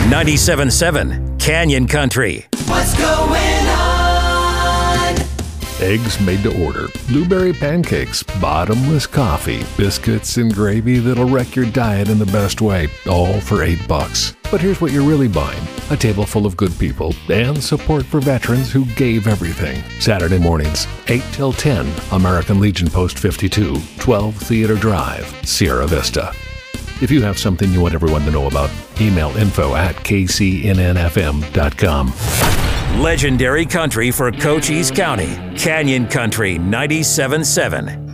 97.7 Canyon Country. What's going on? Eggs made to order, blueberry pancakes, bottomless coffee, biscuits and gravy that'll wreck your diet in the best way, all for $8. But here's what you're really buying: a table full of good people and support for veterans who gave everything. Saturday mornings, 8 till 10, American Legion Post 52, 12 Theater Drive, Sierra Vista. If you have something you want everyone to know about, email info@kcnnfm.com. Legendary country for Cochise County. Canyon Country 97.7.